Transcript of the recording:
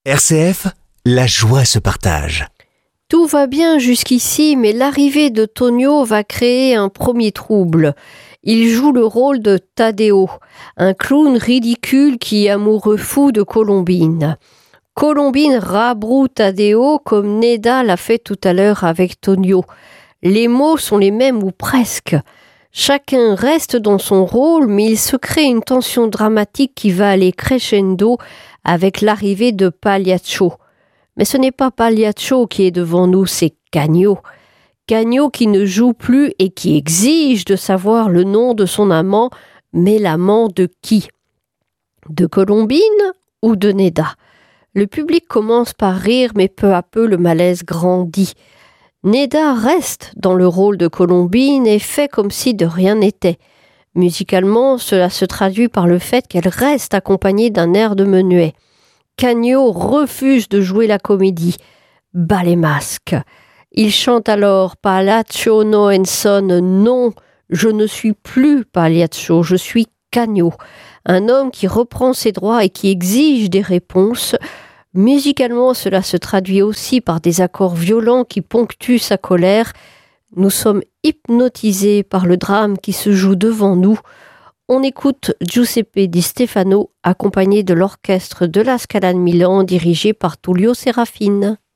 RCF, la joie se partage. Tout va bien jusqu'ici, mais l'arrivée de Tonio va créer un premier trouble. Il joue le rôle de Taddeo, un clown ridicule qui est amoureux fou de Colombine. Colombine rabroue Taddeo comme Neda l'a fait tout à l'heure avec Tonio. Les mots sont les mêmes ou presque. Chacun reste dans son rôle, mais il se crée une tension dramatique qui va aller crescendo avec l'arrivée de Pagliaccio. Mais ce n'est pas Pagliaccio qui est devant nous, c'est Cagno. Cagno qui ne joue plus et qui exige de savoir le nom de son amant, mais l'amant de qui? De Colombine ou de Neda? Le public commence par rire, mais peu à peu le malaise grandit. Neda reste dans le rôle de Colombine et fait comme si de rien n'était. Musicalement, cela se traduit par le fait qu'elle reste accompagnée d'un air de menuet. Cagno refuse de jouer la comédie. Bas les masques. Il chante alors « Pagliaccio no son » non, je ne suis plus Pagliaccio, je suis Cagno. Un homme qui reprend ses droits et qui exige des réponses. Musicalement, cela se traduit aussi par des accords violents qui ponctuent sa colère. Nous sommes hypnotisés par le drame qui se joue devant nous. On écoute Giuseppe Di Stefano accompagné de l'orchestre de la Scala de Milan dirigé par Tullio Serafin.